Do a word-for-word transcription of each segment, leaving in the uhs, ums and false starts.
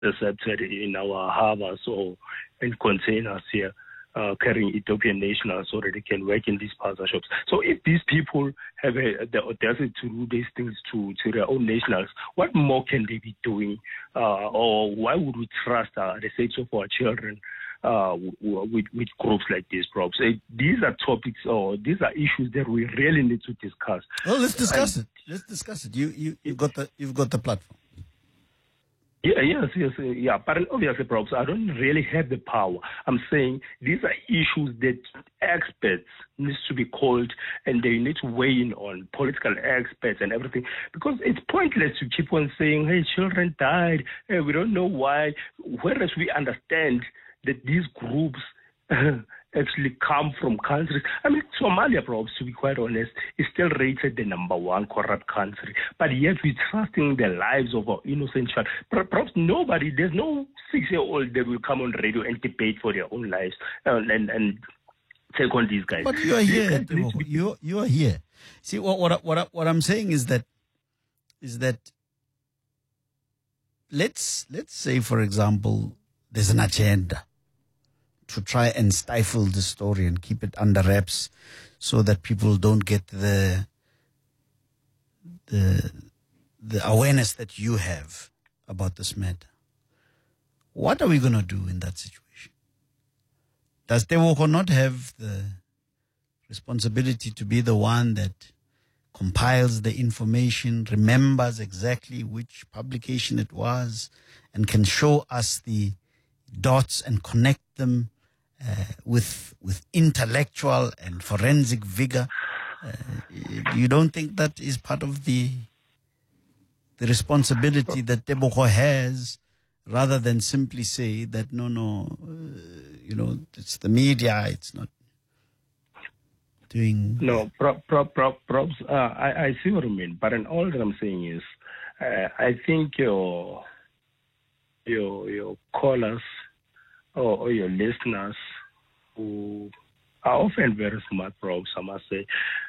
intercepted in our harbors or in containers here, uh, carrying Ethiopian nationals so that they can work in these parcel shops. So if these people have a, the audacity to do these things to, to their own nationals, what more can they be doing? Uh, or why would we trust uh, the safety of our children uh, with, with groups like this, probes? Uh, these are topics or these are issues that we really need to discuss. Well, let's discuss and, it. Let's discuss it. You, you, you've got the, you've got the platform. Yeah, yes, yes, uh, yeah. But obviously, perhaps I don't really have the power. I'm saying these are issues that experts need to be called, and they need to weigh in on political experts and everything. Because it's pointless to keep on saying, "Hey, children died. Hey, we don't know why," whereas we understand that these groups actually come from countries. I mean, Somalia, perhaps, to be quite honest, is still rated the number one corrupt country. But yet we're trusting the lives of our innocent child. Perhaps nobody, there's no six-year-old that will come on radio and debate for their own lives and, and, and take on these guys. But you are here. Be- you, you are here. See, what, what, what, what I'm saying is that, is that let's, let's say, for example, there's an agenda to try and stifle the story and keep it under wraps so that people don't get the the the awareness that you have about this matter. What are we going to do in that situation? Does Tebogo not have the responsibility to be the one that compiles the information, remembers exactly which publication it was, and can show us the dots and connect them Uh, with with intellectual and forensic vigor? Uh, you don't think that is part of the the responsibility that Tebogo has, rather than simply say that no, no, uh, you know, it's the media, it's not doing. No, pro, pro, pro, props. Uh, I, I see what you mean, but in all that I'm saying is, uh, I think your your your callers or, or your listeners who are often very smart, probes, I must say.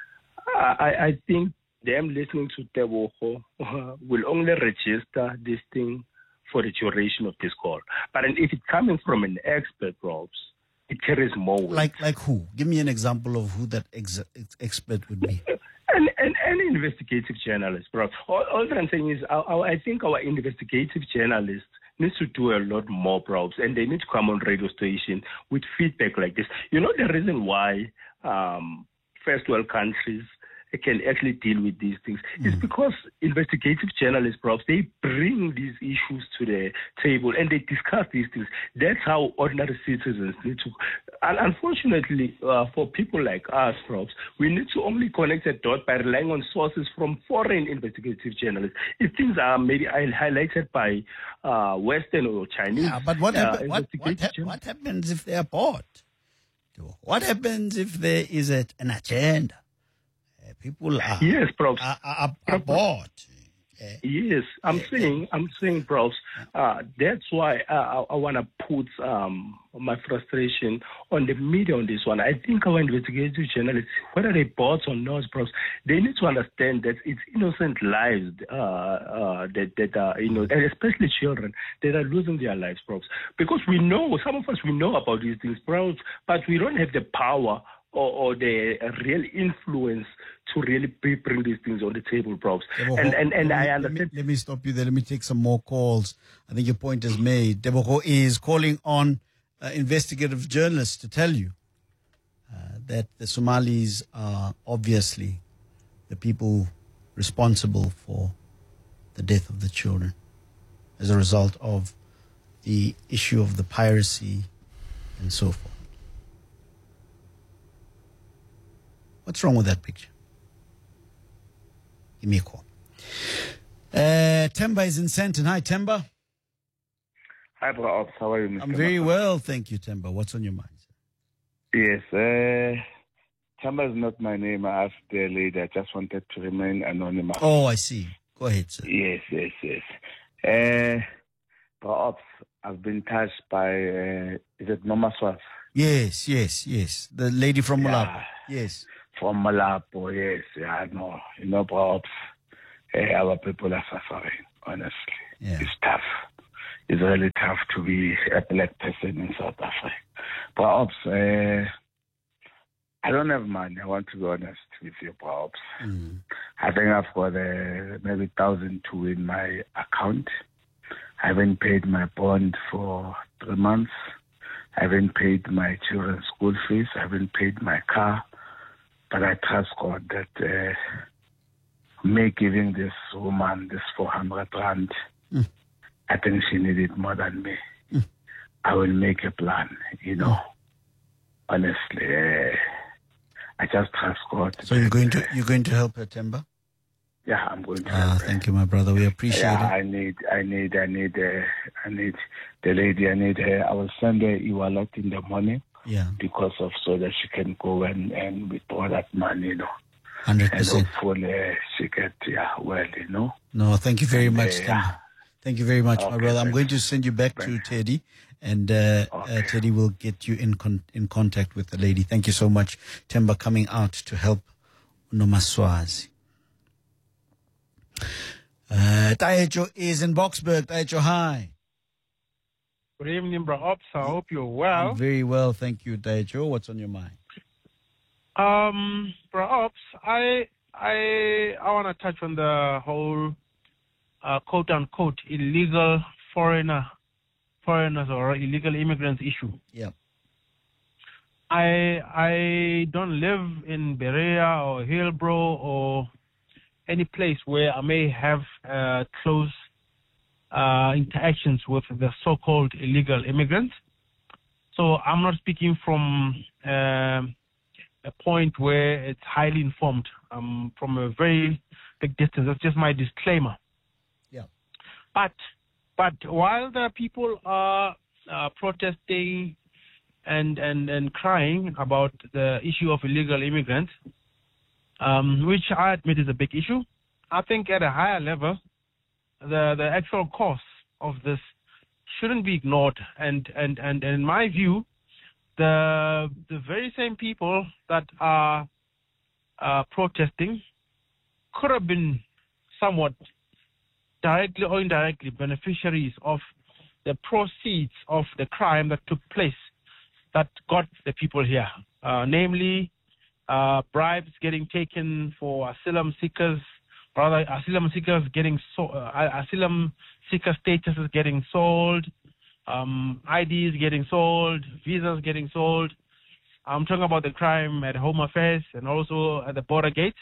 I, I think them listening to Tebogo uh, will only register this thing for the duration of this call. But if it's coming from an expert, probes, it carries more weight. Like like who? Give me an example of who that ex- ex- expert would be. And, and any investigative journalist, bro. All, all that I'm saying is, I, I think our investigative journalists needs to do a lot more, probes, and they need to come on radio station with feedback like this. You know the reason why um, first world countries can actually deal with these things mm. is because investigative journalists, probes, they bring these issues to the table and they discuss these things. That's how ordinary citizens need to. And unfortunately, uh, for people like us, probes, we need to only connect a dot by relying on sources from foreign investigative journalists. If things are maybe highlighted by uh, Western or Chinese, yeah, but what, uh, what, what, ha- what happens if they are bought? What happens if there is a, an agenda? People are, yes, probes. are, are, are bored. Yeah. Yes, I'm yeah. saying, I'm saying, probes. Uh, that's why uh, I, I want to put um, my frustration on the media on this one. I think our investigative journalists, whether they bots or not, probes, they need to understand that it's innocent lives uh, uh, that that are, you know, and especially children that are losing their lives, probes. Because we know, some of us we know about these things, probes, but we don't have the power Or, or the uh, real influence to really bring these things on the table, probes. Tebogo, and and, and I me, understand. Let me, let me stop you there. Let me take some more calls. I think your point is made. Tebogo is calling on uh, investigative journalists to tell you uh, that the Somalis are obviously the people responsible for the death of the children as a result of the issue of the piracy and so forth. What's wrong with that picture? Give me a call. Uh, Temba is in Sandton. Hi, Temba. Hi, bro. How are you, Mister I'm very Maka? well, thank you, Temba. What's on your mind? Yes. Uh, Temba is not my name. I asked the lady. I just wanted to remain anonymous. Oh, I see. Go ahead, sir. Yes, yes, yes. Uh, perhaps I've been touched by, uh, is it Mama Swaf? Yes, yes, yes. The lady from Malapo. Yeah. Yes. From Malapo, yes. Yeah, I know. You know, perhaps uh, our people are suffering, honestly. Yeah. It's tough. it's really tough to be a black person in South Africa. Perhaps uh, I don't have money. I want to be honest with you, perhaps. Mm. I think I've got uh, maybe thousand two in my account. I haven't paid my bond for three months. I haven't paid my children's school fees. I haven't paid my car. But I trust God that uh, me giving this woman this four hundred rand, mm. I think she needed more than me. Mm. I will make a plan, you know. Mm. Honestly, uh, I just trust God. So you're going to you're going to help her, Themba? Yeah, I'm going to. Ah, help thank her. you, my brother. We appreciate yeah, it. I need, I need, I need, uh, I need the lady. I need her. I will send her e-wallet in the morning. Yeah. Because of so that she can go and and withdraw that money, you know. Hundred percent. And hopefully uh, she get yeah well, you know. No, thank you very and, much, uh, Themba. yeah. Thank you very much, okay, my brother. I'm thanks. going to send you back thanks. to Teddy, and uh, okay. uh, Teddy will get you in con- in contact with the lady. Thank you so much, Themba, coming out to help Nomaswazi. Uh, Taejo is in Boksburg. Taejo, hi. Good evening, Bro Ops. I hope you're well. I'm very well, thank you, Taejo. What's on your mind? Um, Bro Ops, I I I want to touch on the whole uh, quote unquote illegal foreigner foreigners or illegal immigrants issue. Yeah. I I don't live in Berea or Hillbrow or any place where I may have uh, close uh, interactions with the so-called illegal immigrants. So I'm not speaking from uh, a point where it's highly informed. Um, from a very big distance. That's just my disclaimer. Yeah. But but while the people are uh, protesting and, and, and crying about the issue of illegal immigrants, Um, which I admit is a big issue, I think at a higher level, the the actual cause of this shouldn't be ignored. And, and, and, and in my view, the the very same people that are uh, protesting could have been somewhat directly or indirectly beneficiaries of the proceeds of the crime that took place that got the people here, uh, namely Uh, bribes getting taken for asylum seekers, rather asylum seekers getting so, uh, asylum seeker status is getting sold, um, I Ds getting sold, visas getting sold. I'm talking about the crime at Home Affairs and also at the border gate.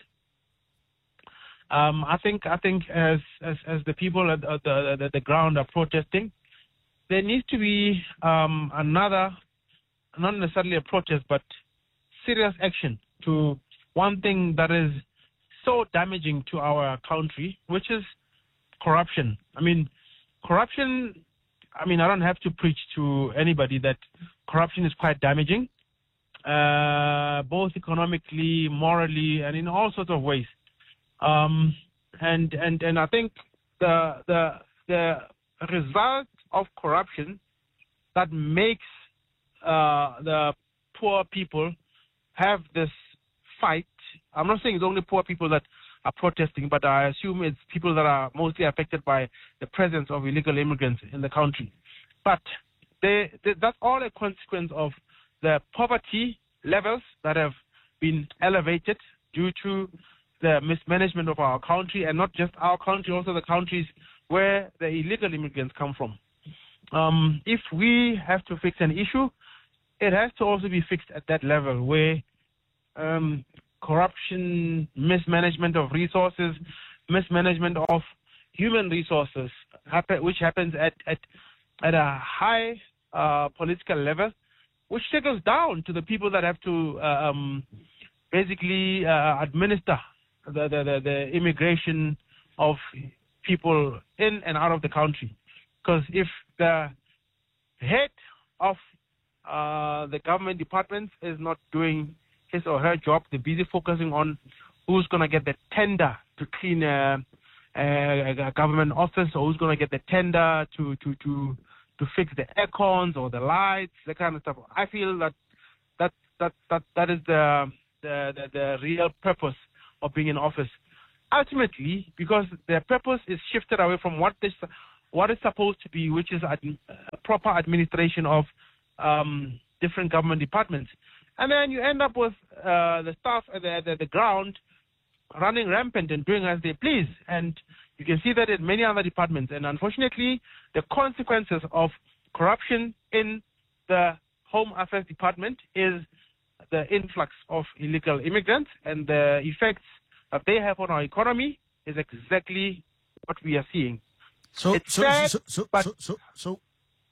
Um, I think I think as as, as the people at the, the the ground are protesting, there needs to be um, another, not necessarily a protest, but serious action to one thing that is so damaging to our country, which is corruption. I mean, corruption, I mean, I don't have to preach to anybody that corruption is quite damaging, uh, both economically, morally, and in all sorts of ways. Um, and, and, and I think the, the, the result of corruption that makes uh, the poor people have this fight. I'm not saying it's only poor people that are protesting, but I assume it's people that are mostly affected by the presence of illegal immigrants in the country. But they, they, that's all a consequence of the poverty levels that have been elevated due to the mismanagement of our country, and not just our country, also the countries where the illegal immigrants come from. Um, if we have to fix an issue, it has to also be fixed at that level where um, corruption, mismanagement of resources, mismanagement of human resources, happen, which happens at, at, at a high uh, political level, which trickles down to the people that have to uh, um, basically uh, administer the, the, the, the immigration of people in and out of the country. Because if the head of uh, the government departments is not doing his or her job, they're busy focusing on who's going to get the tender to clean a, a, a government office, or who's going to get the tender to, to, to, to fix the aircons or the lights, that kind of stuff. I feel that that that that, that is the, the, the, the real purpose of being in office. Ultimately, because their purpose is shifted away from what they what is supposed to be, which is ad- proper administration of um, different government departments. And then you end up with uh, the staff at the, the, the ground running rampant and doing as they please. And you can see that in many other departments. And unfortunately, the consequences of corruption in the Home Affairs Department is the influx of illegal immigrants, and the effects that they have on our economy is exactly what we are seeing. So, It's so, sad, so, so, but- so, so, so,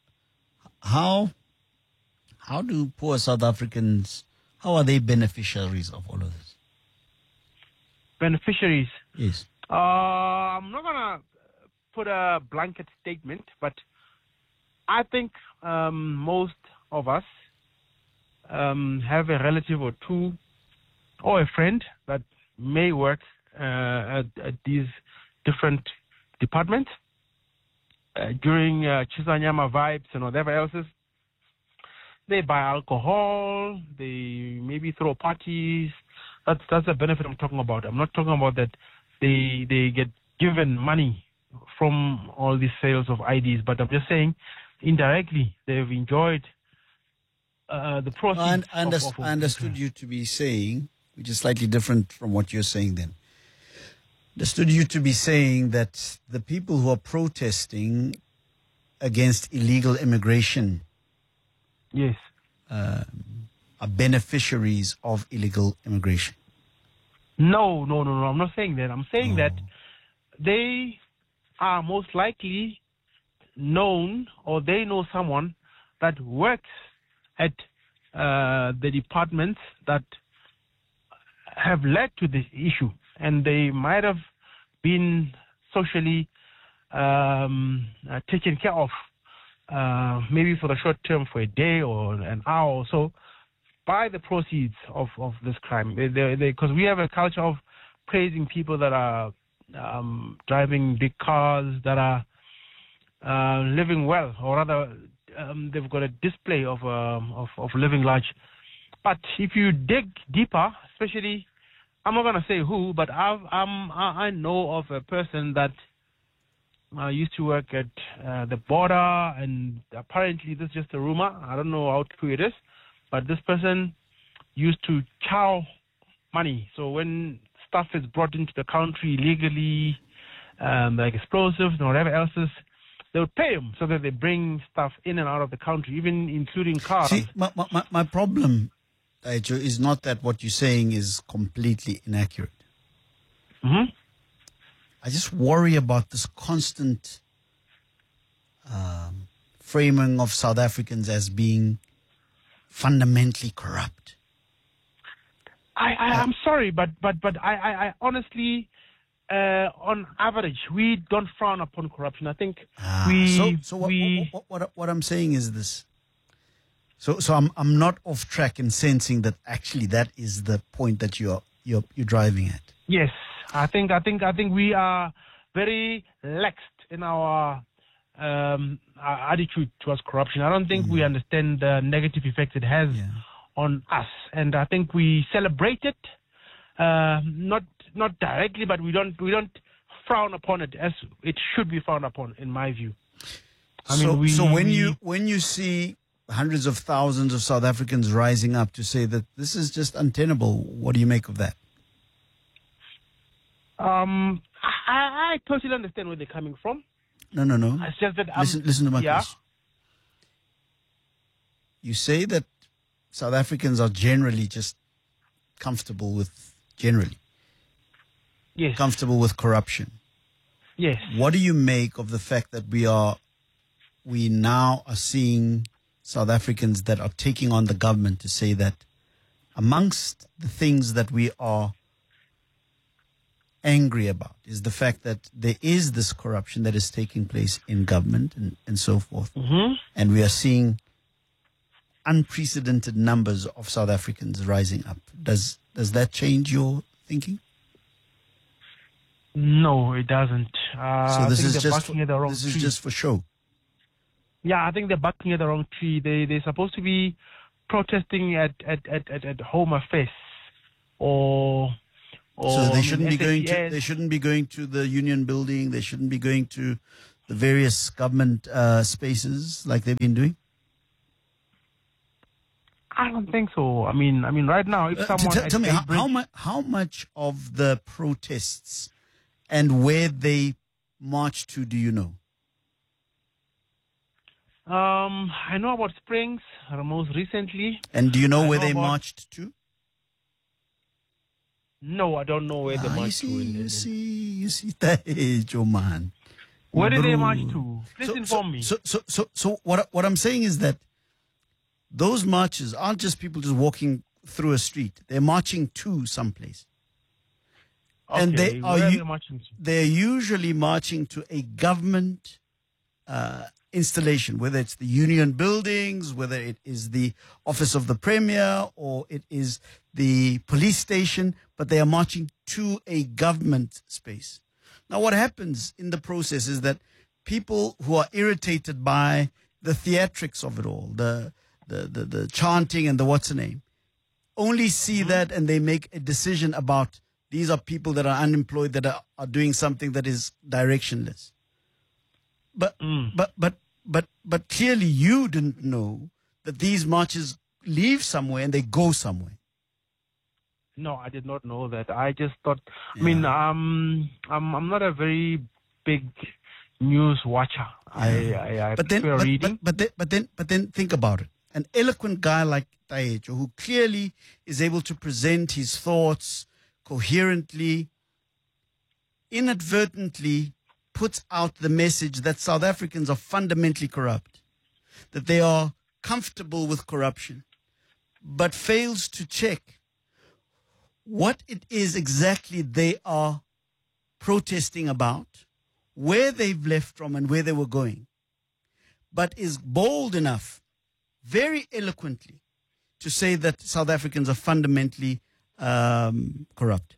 how, how do poor South Africans, how are they beneficiaries of all of this? Beneficiaries. Yes. Uh, I'm not going to put a blanket statement, but I think um, most of us um, have a relative or two or a friend that may work uh, at, at these different departments uh, during uh, Chisanyama vibes and whatever else is. They buy alcohol, they maybe throw parties. That's that's the benefit I'm talking about. I'm not talking about that they they get given money from all these sales of I Ds, but I'm just saying indirectly they've enjoyed uh, the proceeds. I, I, of, underst- of, of, I understood you to be saying, which is slightly different from what you're saying then. Understood you to be saying that the people who are protesting against illegal immigration Yes. uh, are beneficiaries of illegal immigration. No, no, no, no. I'm not saying that. I'm saying Oh. that they are most likely known, or they know someone that works at uh, the departments that have led to this issue, and they might have been socially um, uh, taken care of, uh, maybe for the short term, for a day or an hour or so, by the proceeds of, of this crime. Because we have a culture of praising people that are um, driving big cars, that are uh, living well, or rather, um, they've got a display of, um, of of living large. But if you dig deeper, especially, I'm not going to say who, but I've, I'm, I know of a person that uh, used to work at uh, the border, and apparently this is just a rumor. I don't know how true it is, but this person used to chow money. So when stuff is brought into the country illegally, um, like explosives and whatever else is, they would pay him so that they bring stuff in and out of the country, even including cars. See, my, my, my problem, Daicho, is not that what you're saying is completely inaccurate. Mm-hmm. I just worry about this constant um, framing of South Africans as being fundamentally corrupt. I, I, I'm sorry, but but but I, I, I honestly, uh, on average, we don't frown upon corruption. I think Ah, we so so what, we what, what, what, what I'm saying is this. So so I'm I'm not off track in sensing that actually that is the point that you're you're you're driving at. yes, I think I think I think we are very laxed in our um, our attitude towards corruption. I don't think we understand the negative effects it has Yeah. on us, and I think we celebrate it, uh, not not directly, but we don't we don't frown upon it as it should be frowned upon, in my view. I so mean, we, so when we, you when you see hundreds of thousands of South Africans rising up to say that this is just untenable, what do you make of that? um, I, I totally understand where they're coming from. No, no, no. It's just that um, Listen, listen to my yeah. question. You say that South Africans are generally just comfortable with generally Yes. comfortable with corruption. Yes. What do you make of the fact that we are we now are seeing South Africans that are taking on the government to say that amongst the things that we are angry about is the fact that there is this corruption that is taking place in government and, and so forth. Mm-hmm. And we are seeing unprecedented numbers of South Africans rising up. Does does that change your thinking? No, it doesn't. Uh, So I this think is they're just barking for, at the wrong this tree. is just for show. Yeah, I think they're barking at the wrong tree. They they're supposed to be protesting at at at at, at Home Affairs, or or So they shouldn't be going to S A P S. they shouldn't be going to the Union Building. They shouldn't be going to the various government uh, spaces like they've been doing? I don't think so. I mean, I mean, right now, if Uh, someone t- at tell me, how, Daybridge- how, mu- how much of the protests and where they march to do you know? Um, I know about Springs uh, most recently. And do you know I where know they about- marched to? No, I don't know where they Ah, you march see, to. in- you in- see, you see, that Joe man. Where did they Bro. march to? Please So, inform so, me. So, so, so, so what, I- what I'm saying is that those marches aren't just people just walking through a street. They're marching to someplace. and they Okay, are where are u- they marching to? They're usually marching to a government uh, installation, whether it's the union buildings, whether it is the office of the premier, or it is the police station, but they are marching to a government space. Now, what happens in the process is that people who are irritated by the theatrics of it all, the the the, the chanting and the what's the name, only see that and they make a decision about these are people that are unemployed that are, are doing something that is directionless. But Mm. but but but but clearly you didn't know that these marches leave somewhere and they go somewhere. No, I did not know that. I just thought. I mean, um, I'm I'm not a very big news watcher. I I, I But then prefer but, reading. but, but then but then but then think about it. An eloquent guy like Taejo, who clearly is able to present his thoughts coherently, inadvertently puts out the message that South Africans are fundamentally corrupt, that they are comfortable with corruption, but fails to check what it is exactly they are protesting about, where they've left from and where they were going, but is bold enough, very eloquently, to say that South Africans are fundamentally um, corrupt.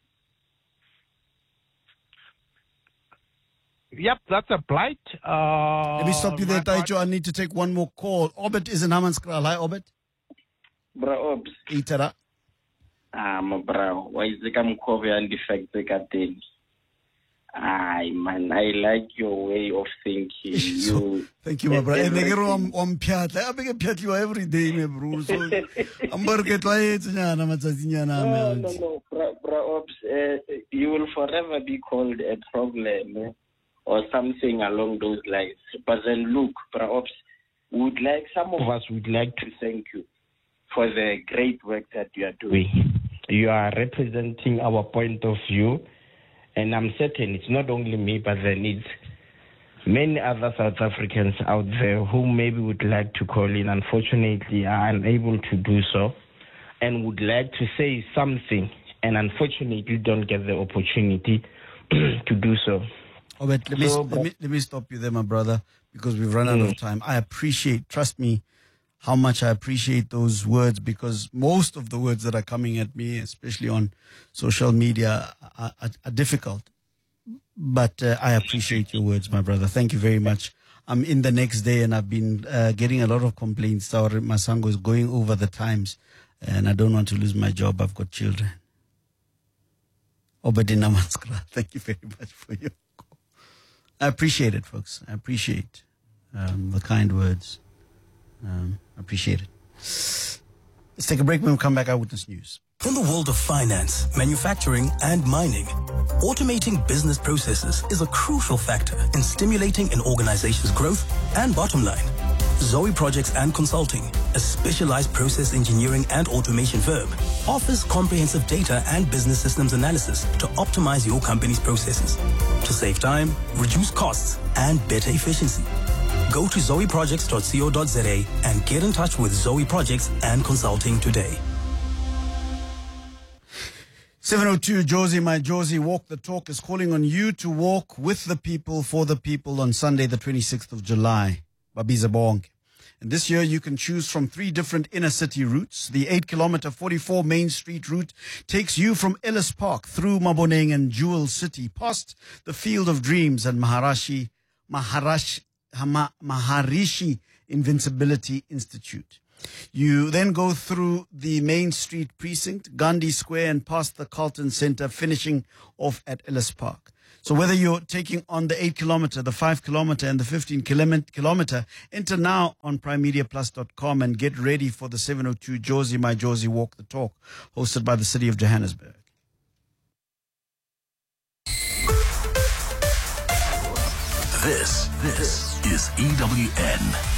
Yep, that's a blight. Uh, Let me stop you there, my part- Taicho. I need to take one more call. Obet is in Hammanskraal. Hi, Obet. Bra Ops, Itara. um, bra, why is the Kamkove and defect the captain? Ay, man, I like your way of thinking. So, You, thank you, my brother. And everything- I'm I'm piatla. I beg piatla every day, my bro. So I'm working twice nyana matsatsinyana no, no, me. no, bra, bra Ops, uh, you will forever be called a problem eh, or something along those lines. But then look, bra Ops, would like some of us would like to thank you for the great work that you are doing. You are representing our point of view. And I'm certain it's not only me, but then it's many other South Africans out there who maybe would like to call in, unfortunately are unable to do so, and would like to say something, and unfortunately don't get the opportunity to do so. Obet, let me, So, let me let me stop you there, my brother, because we've run out of Mm. time. I appreciate, trust me, how much I appreciate those words, because most of the words that are coming at me, especially on social media, are, are, are difficult. But uh, I appreciate your words, my brother. Thank you very much. I'm in the next day and I've been uh, getting a lot of complaints. Saur Masango is going over the times and I don't want to lose my job. I've got children. Obedina Manskra, thank you very much for your call. I appreciate it, folks. I appreciate um, the kind words. Um, I appreciate it. Let's take a break. When we come back, Eyewitness News. In the world of finance, manufacturing, and mining, automating business processes is a crucial factor in stimulating an organization's growth and bottom line. Zoe Projects and Consulting, a specialized process engineering and automation firm, offers comprehensive data and business systems analysis to optimize your company's processes, to save time, reduce costs, and better efficiency. Go to zoe projects dot co dot za and get in touch with Zoe Projects and Consulting today. seven oh two, Josie, my Josie, Walk the Talk is calling on you to walk with the people, for the people on Sunday, the twenty-sixth of July. Babiza Bonke. And this year you can choose from three different inner city routes. The eight kilometer forty-four Main Street route takes you from Ellis Park through Maboneng and Jewel City, past the Field of Dreams and Maharashi, Maharash, Hama, Maharishi Invincibility Institute. You then go through the Main Street precinct, Gandhi Square, and past the Carlton Center, finishing off at Ellis Park. So whether you're taking on the eight kilometer, the five kilometer, and the fifteen kilometer, enter now on prime media plus dot com and get ready for the seven oh two Jozi My Jozi Walk the Talk, hosted by the City of Johannesburg. This, this is E W N.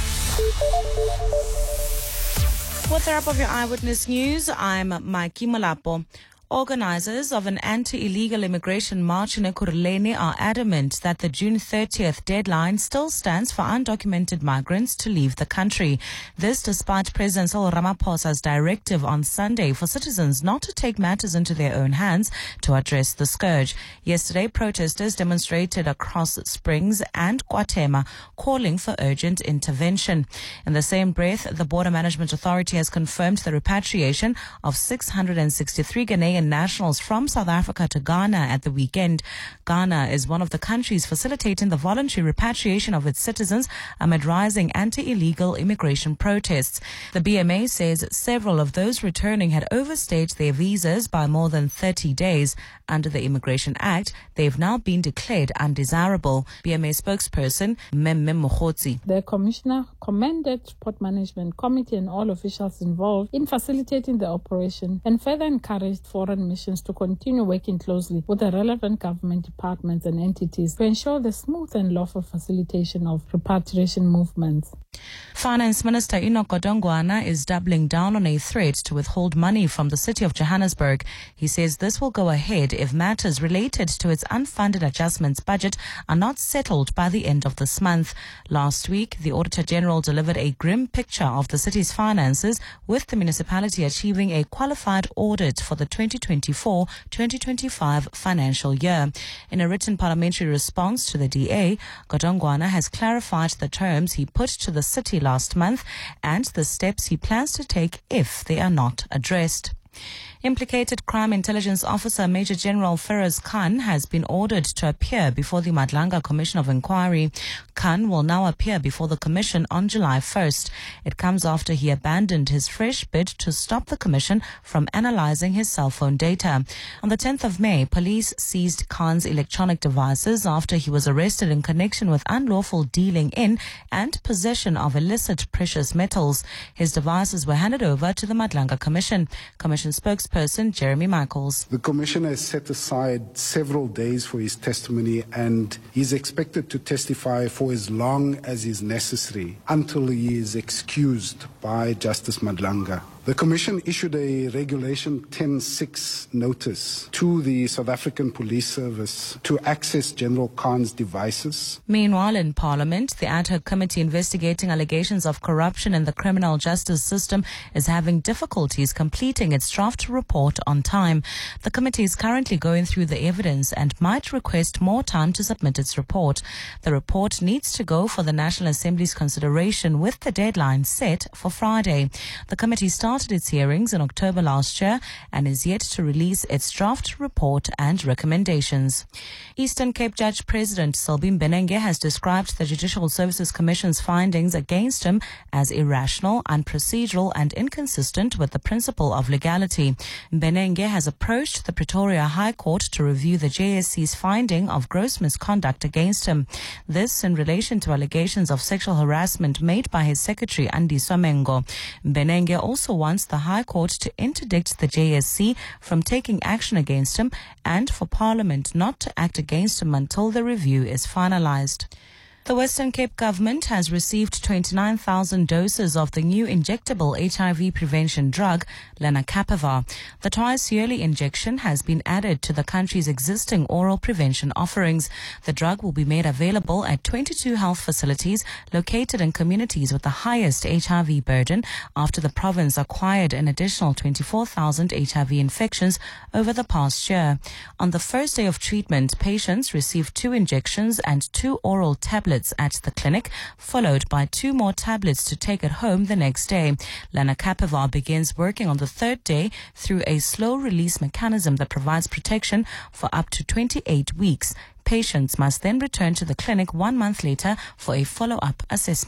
What's up of your Eyewitness News? I'm Mikey Malapo. Organizers of an anti-illegal immigration march in Ekurhuleni are adamant that the June thirtieth deadline still stands for undocumented migrants to leave the country. This despite President Cyril Ramaphosa's directive on Sunday for citizens not to take matters into their own hands to address the scourge. Yesterday, protesters demonstrated across Springs and Kwatema, calling for urgent intervention. In the same breath, the Border Management Authority has confirmed the repatriation of six hundred sixty-three Ghanaian nationals from South Africa to Ghana at the weekend. Ghana is one of the countries facilitating the voluntary repatriation of its citizens amid rising anti-illegal immigration protests. The B M A says several of those returning had overstayed their visas by more than thirty days. Under the Immigration Act, they've now been declared undesirable. B M A spokesperson Mem Mokhotsi. The Commissioner commended Port Management Committee and all officials involved in facilitating the operation and further encouraged foreign missions to continue working closely with the relevant government departments and entities to ensure the smooth and lawful facilitation of repatriation movements. Finance Minister Enoch Godongwana is doubling down on a threat to withhold money from the City of Johannesburg. He says this will go ahead if matters related to its unfunded adjustments budget are not settled by the end of this month. Last week, the Auditor General delivered a grim picture of the city's finances, with the municipality achieving a qualified audit for the twenty twenty-four twenty twenty-five financial year. In a written parliamentary response to the D A, Godongwana has clarified the terms he put to the city last month and the steps he plans to take if they are not addressed. Implicated Crime Intelligence Officer Major General Feroz Khan has been ordered to appear before the Madlanga Commission of Inquiry. Khan will now appear before the Commission on July first. It comes after he abandoned his fresh bid to stop the Commission from analyzing his cell phone data. On the tenth of May, police seized Khan's electronic devices after he was arrested in connection with unlawful dealing in and possession of illicit precious metals. His devices were handed over to the Madlanga Commission. Commission spokesperson Jeremy Michaels. The Commissioner has set aside several days for his testimony and he's expected to testify for as long as is necessary until he is excused by Justice Madlanga. The Commission issued a Regulation ten six notice to the South African Police Service to access General Khan's devices. Meanwhile, in Parliament, the ad hoc committee investigating allegations of corruption in the criminal justice system is having difficulties completing its draft report on time. The committee is currently going through the evidence and might request more time to submit its report. The report needs to go for the National Assembly's consideration with the deadline set for Friday. The committee started started its hearings in October last year and is yet to release its draft report and recommendations. Eastern Cape Judge President Selby Mbenenge has described the Judicial Services Commission's findings against him as irrational, unprocedural and inconsistent with the principle of legality. Mbenenge has approached the Pretoria High Court to review the J S C's finding of gross misconduct against him. This in relation to allegations of sexual harassment made by his secretary, Andy Somengo. Mbenenge also wants the High Court to interdict the J S C from taking action against him and for Parliament not to act against him until the review is finalized. The Western Cape government has received twenty-nine thousand doses of the new injectable H I V prevention drug, lenacapavir. The twice-yearly injection has been added to the country's existing oral prevention offerings. The drug will be made available at twenty-two health facilities located in communities with the highest H I V burden after the province acquired an additional twenty-four thousand H I V infections over the past year. On the first day of treatment, patients received two injections and two oral tablets at the clinic, followed by two more tablets to take at home the next day. Lenacapavir begins working on the third day through a slow-release mechanism that provides protection for up to twenty-eight weeks. Patients must then return to the clinic one month later for a follow-up assessment.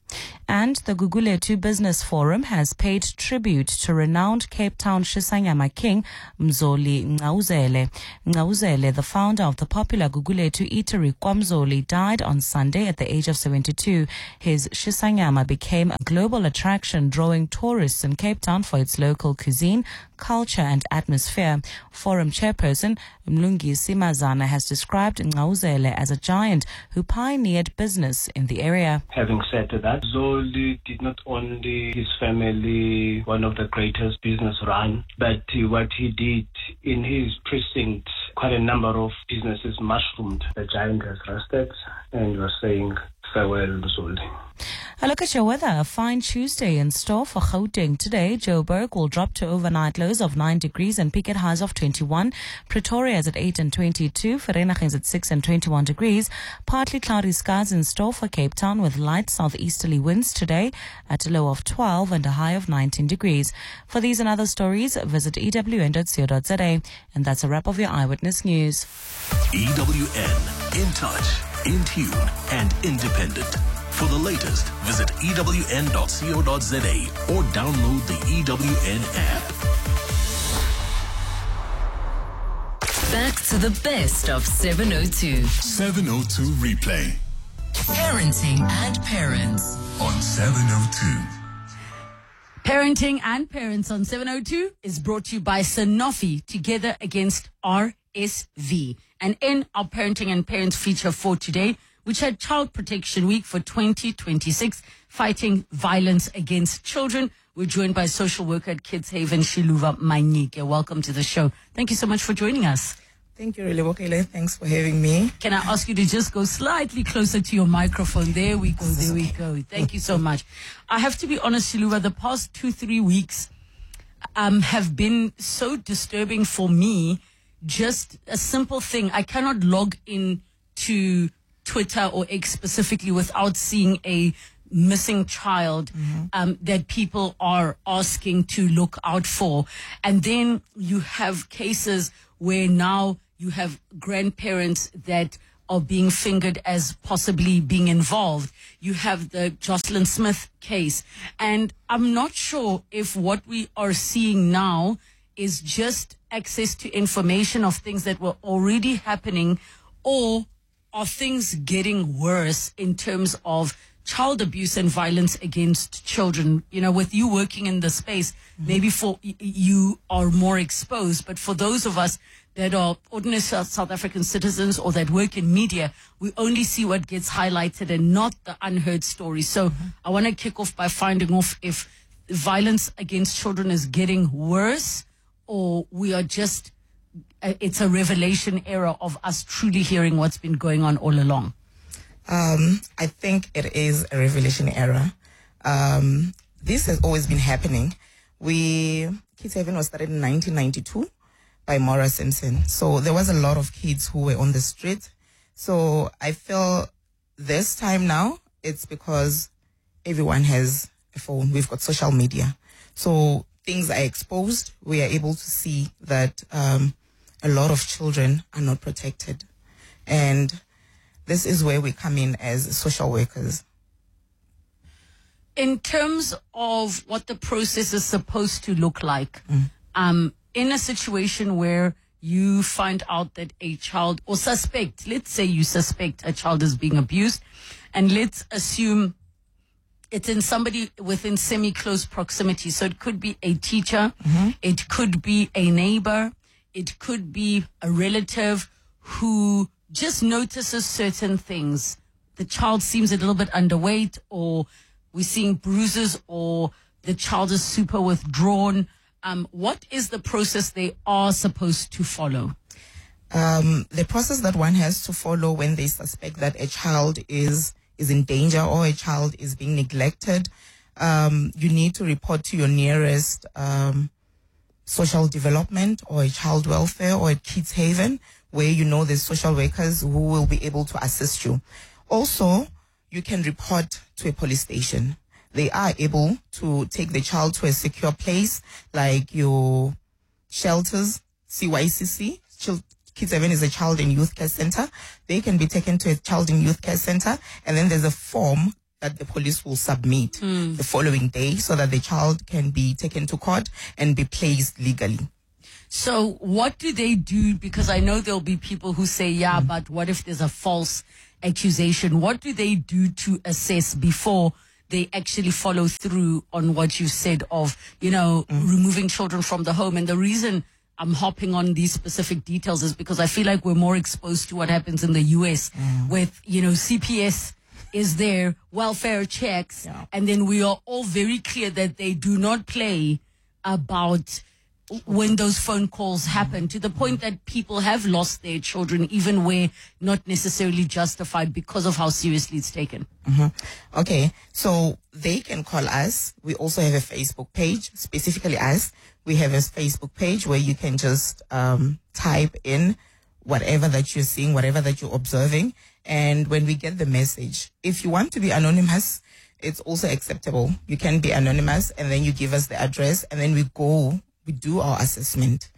And the Gugulethu Business Forum has paid tribute to renowned Cape Town Shisanyama king Mzoli Ngqawuzele. Ngqawuzele, the founder of the popular Gugulethu eatery KwaMzoli, died on Sunday at the age of seventy-two. His Shisanyama became a global attraction, drawing tourists in Cape Town for its local cuisine, culture and atmosphere. Forum chairperson Mlungi Simazana has described Ngqawuzele as a giant who pioneered business in the area. Having said that, Zoli did not only his family one of the greatest business run, but what he did in his precinct, quite a number of businesses mushroomed. The giant has rested and was saying farewell, Zoli. A look at your weather. A fine Tuesday in store for Gauteng today. Joburg will drop to overnight lows of nine degrees and peak at highs of twenty-one. Pretoria is at eight and twenty-two. Vereeniging is at six and twenty-one degrees. Partly cloudy skies in store for Cape Town with light southeasterly winds today at a low of twelve and a high of nineteen degrees. For these and other stories, visit e w n dot co dot z a. And that's a wrap of your Eyewitness News. E W N, in touch, in tune, and independent. For the latest, visit e w n dot co dot z a or download the E W N app. Back to the best of seven oh two. seven oh two Replay. Parenting and Parents on seven oh two. Parenting and Parents on seven oh two is brought to you by Sanofi, together against R S V. And in our Parenting and Parents feature for today, which had Child Protection Week for twenty twenty-six, fighting violence against children. We're joined by social worker at Kids Haven, Shiluva Manyike. Welcome to the show. Thank you so much for joining us. Thank you, Relebokele. Thanks for having me. Can I ask you to just go slightly closer to your microphone? There we go, there we go. Thank you so much. I have to be honest, Shiluva, the past two, three weeks um, have been so disturbing for me. Just a simple thing. I cannot log in to Twitter or X specifically without seeing a missing child mm-hmm. um, that people are asking to look out for. And then you have cases where now you have grandparents that are being fingered as possibly being involved. You have the Jocelyn Smith case. And I'm not sure if what we are seeing now is just access to information of things that were already happening, or are things getting worse in terms of child abuse and violence against children? You know, with you working in the space, mm-hmm. maybe for y- you are more exposed, but for those of us that are ordinary South African citizens or that work in media, we only see what gets highlighted and not the unheard stories. So mm-hmm. I want to kick off by finding off if violence against children is getting worse, or we are just it's a revelation era of us truly hearing what's been going on all along. Um, I think it is a revelation era. Um, this has always been happening. We, Kids Haven was started in nineteen ninety-two by Maura Simpson. So there was a lot of kids who were on the street. So I feel this time now, it's because everyone has a phone. We've got social media. So things are exposed. We are able to see that um, a lot of children are not protected. And this is where we come in as social workers. In terms of what the process is supposed to look like, mm. um, in a situation where you find out that a child, or suspect, let's say you suspect a child is being abused, and let's assume it's in somebody within semi-close proximity. So it could be a teacher, mm-hmm. it could be a neighbor, it could be a relative who just notices certain things. The child seems a little bit underweight, or we're seeing bruises, or the child is super withdrawn. Um, what is the process they are supposed to follow? Um, the process that one has to follow when they suspect that a child is is in danger or a child is being neglected, um, you need to report to your nearest um, social development or a child welfare or a Kids Haven, where you know there's social workers who will be able to assist you. Also, you can report to a police station. They are able to take the child to a secure place, like your shelters, C Y C C, Kids Haven is a child and youth care center. They can be taken to a child and youth care center, and then there's a form that the police will submit Mm. the following day so that the child can be taken to court and be placed legally. So what do they do? Because I know there'll be people who say, yeah, Mm. but what if there's a false accusation? What do they do to assess before they actually follow through on what you said of, you know, Mm. removing children from the home? And the reason I'm hopping on these specific details is because I feel like we're more exposed to what happens in the U S Mm. with, you know, C P S is there, welfare checks, and then we are all very clear that they do not play about when those phone calls happen, to the point that people have lost their children, even where not necessarily justified because of how seriously it's taken. Mhm. Okay, so they can call us. We also have a Facebook page, specifically us. We have a Facebook page where you can just um, type in whatever that you're seeing, whatever that you're observing. And when we get the message, if you want to be anonymous, it's also acceptable. You can be anonymous, and then you give us the address, and then we go, we do our assessment.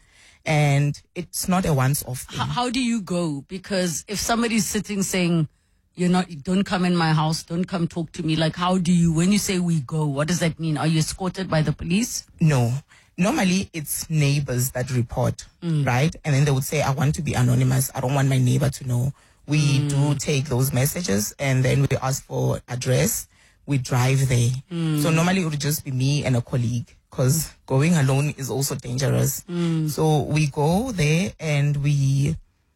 And it's not a once-off thing. How, how do you go? Because if somebody's sitting saying, you're not, don't come in my house, don't come talk to me, like how do you, when you say we go, what does that mean? Are you escorted by the police? No. Normally, it's neighbors that report, Mm. right? And then they would say, I want to be anonymous. I don't want my neighbor to know. We Mm. do take those messages, and then we ask for address. We drive there. Mm. So normally it would just be me and a colleague, because going alone is also dangerous. Mm. So we go there and we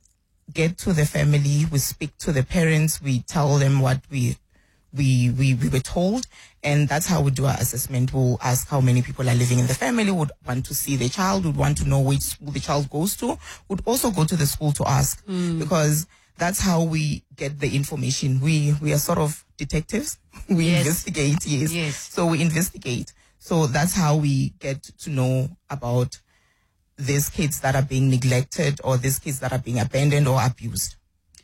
get to the family. We speak to the parents. We tell them what we we we, we were told, and that's how we do our assessment. We'll ask how many people are living in the family, would want to see the child, would want to know which school the child goes to, would also go to the school to ask, Mm. because that's how we get the information. We we are sort of detectives. We Yes. investigate, yes. Yes. So we investigate. So that's how we get to know about these kids that are being neglected, or these kids that are being abandoned or abused.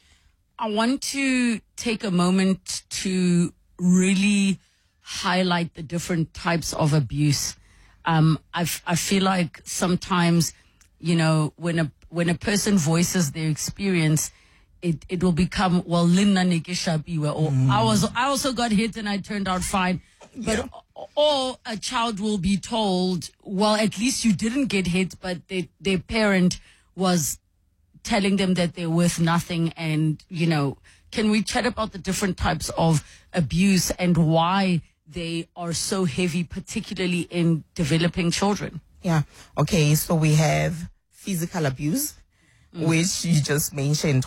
I want to take a moment to really highlight the different types of abuse. Um, I, f- I feel like sometimes, you know, when a when a person voices their experience, it, it will become, well, Linda Nikishabiwa, or I was I also got hit and I turned out fine. But or a child will be told, well, at least you didn't get hit, but they, their parent was telling them that they're worth nothing. And, you know, can we chat about the different types of abuse and why they are so heavy, particularly in developing children? Yeah. Okay. So we have physical abuse, Mm. which you just mentioned.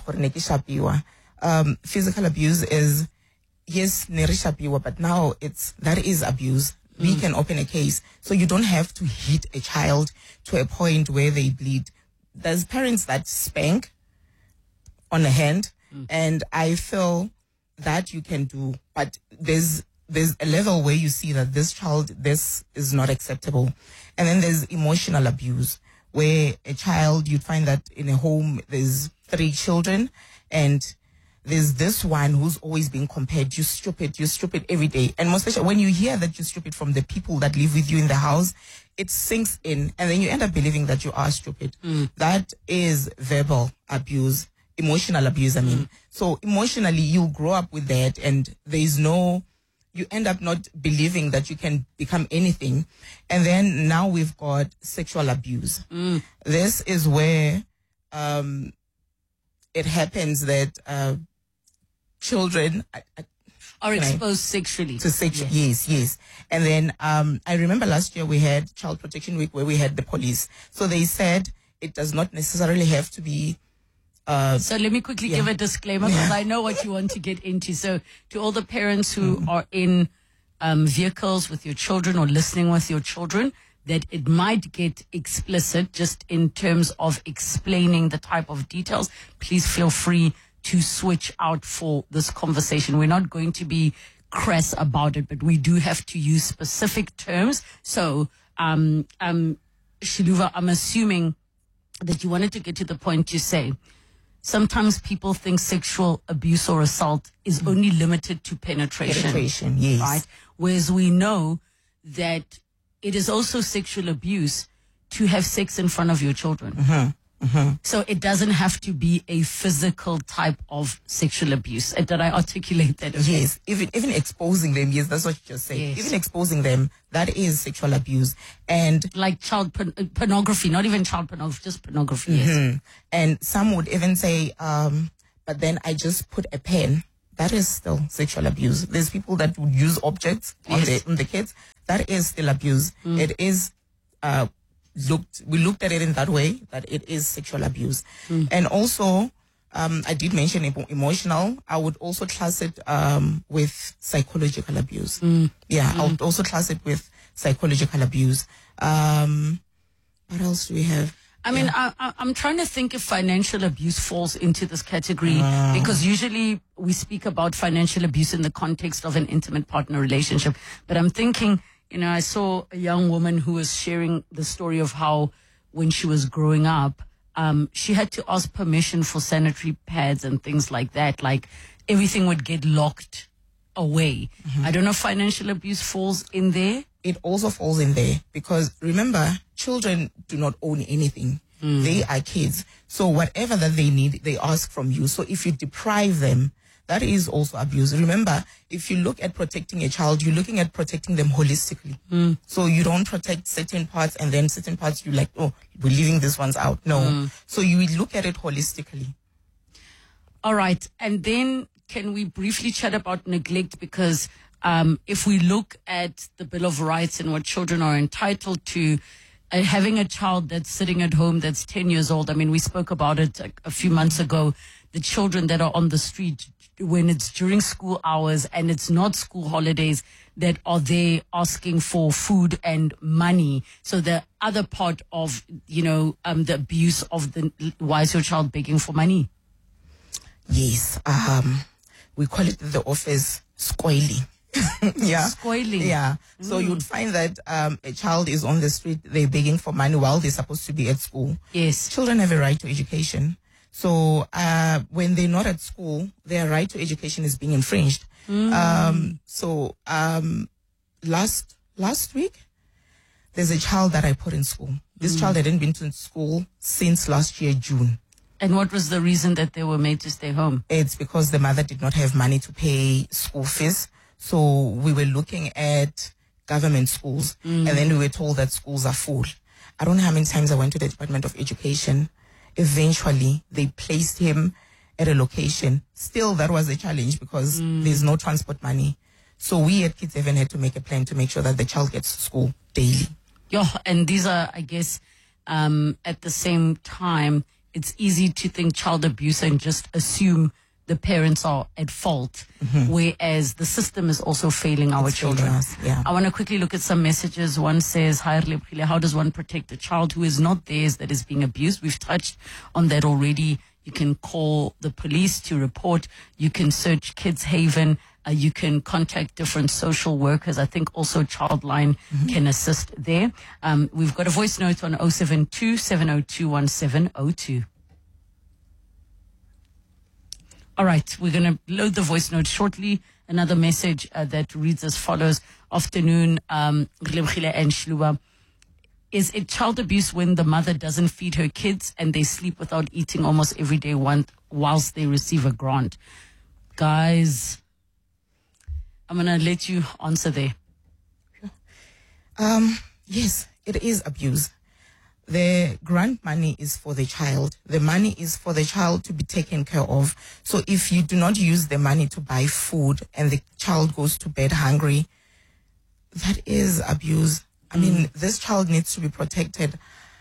Um, physical abuse is, yes, nerishapiwa, but now it's, that is abuse. We Mm. can open a case. So you don't have to hit a child to a point where they bleed. There's parents that spank on the hand, Mm. and I feel that you can do, but there's there's a level where you see that this child, this is not acceptable. And then there's emotional abuse, where a child, you'd find that in a home there's three children, and there's this one who's always being compared, you stupid, you stupid every day. And most especially when you hear that you're stupid from the people that live with you in the house, it sinks in, and then you end up believing that you are stupid. Mm. That is verbal abuse, emotional abuse, I mean. Mm. So emotionally, you grow up with that, and there is no, you end up not believing that you can become anything. And then now we've got sexual abuse. Mm. This is where um, it happens that uh, children I, I, Are can I- exposed sexually. to sex. Yes, yes. And then um, I remember last year we had Child Protection Week where we had the police. So they said it does not necessarily have to be. Uh, So let me quickly yeah. give a disclaimer, because I know what you want to get into. So to all the parents who are in um, vehicles with your children or listening with your children, that it might get explicit just in terms of explaining the type of details, please feel free to switch out for this conversation. We're not going to be crass about it, but we do have to use specific terms. So, um, um, Shiluva, I'm assuming that you wanted to get to the point you say. Sometimes people think sexual abuse or assault is only limited to penetration. Penetration, yes. Right? Whereas we know that it is also sexual abuse to have sex in front of your children. Mhm, Mm-hmm. So it doesn't have to be a physical type of sexual abuse. Did I articulate that? Okay? Yes, even even exposing them, yes, that's what you just said. Yes. Even exposing them, that is sexual abuse. And like child porn- pornography, not even child pornography, just pornography. Mm-hmm. Yes. And some would even say, um, but then I just put a pen. That is still sexual abuse. There's people that would use objects on, Yes. the, on the kids. That is still abuse. Mm. It is, uh, looked, we looked at it in that way, that it is sexual abuse. Mm. And also, um, I did mention emo- emotional. I would also class it, um, with psychological abuse. Mm. Yeah, Mm. I would also class it with psychological abuse. Um, what else do we have? I mean, I, I, I'm trying to think if financial abuse falls into this category Ah. because usually we speak about financial abuse in the context of an intimate partner relationship. But I'm thinking, you know, I saw a young woman who was sharing the story of how when she was growing up, um, she had to ask permission for sanitary pads and things like that. Like everything would get locked away. Mm-hmm. I don't know if financial abuse falls in there. It also falls in there because remember, children do not own anything. Mm. They are kids. So whatever that they need, they ask from you. So if you deprive them, that is also abuse. Remember, if you look at protecting a child, you're looking at protecting them holistically. Mm. So you don't protect certain parts and then certain parts you like, oh, we're leaving this ones out. No. Mm. So you look at it holistically. All right. And then can we briefly chat about neglect? Because um, if we look at the Bill of Rights and what children are entitled to, uh, having a child that's sitting at home that's ten years old, I mean, we spoke about it a, a few months ago, the children that are on the street when it's during school hours and it's not school holidays that are there asking for food and money. So the other part of, you know, um, the abuse of the, why is your child begging for money? Yes. Um, we call it the office scoiling. Yeah. Scoiling. Yeah. So Mm. you'd find that um, a child is on the street, they're begging for money while they're supposed to be at school. Yes. Children have a right to education. So uh, when they're not at school, their right to education is being infringed. Mm. Um, so um, last last week, there's a child that I put in school. This Mm. child hadn't been to school since last year, June. And what was the reason that they were made to stay home? It's because the mother did not have money to pay school fees. So we were looking at government schools, Mm. and then we were told that schools are full. I don't know how many times I went to the Department of Education. Eventually, they placed him at a location. Still, that was a challenge because Mm. there's no transport money. So we at Kids Heaven had to make a plan to make sure that the child gets to school daily. Yeah, and these are, I guess, um, at the same time, it's easy to think child abuse and just assume the parents are at fault, Mhm. whereas the system is also failing our It's failing children. us, yeah. I want to quickly look at some messages. One says, "Hi, Relebogile, how does one protect a child who is not theirs that is being abused?" We've touched on that already. You can call the police to report. You can search Kids Haven. Uh, you can contact different social workers. I think also Childline Mm-hmm. can assist there. Um, we've got a voice note on oh seven two, seven oh two, one seven oh two. All right, we're going to load the voice note shortly. Another message uh, that reads as follows. Afternoon, um, Relebogile and Shluba. Is it child abuse when the mother doesn't feed her kids and they sleep without eating almost every day one, whilst they receive a grant? Guys, I'm going to let you answer there. Um, yes, it is abuse. The grant money is for the child. The money is for the child to be taken care of. So if you do not use the money to buy food and the child goes to bed hungry, that is abuse. I mean, this child needs to be protected.